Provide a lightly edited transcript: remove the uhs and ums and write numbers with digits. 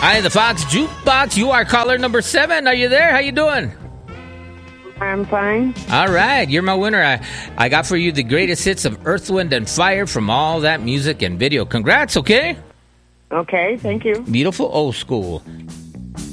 Hi, the Fox Jukebox. You are caller number 7. Are you there? How you doing? I'm fine. All right, you're my winner. I got for you the greatest hits of Earth, Wind, and Fire from all that music and video. Congrats, okay? Okay, thank you. Beautiful old school.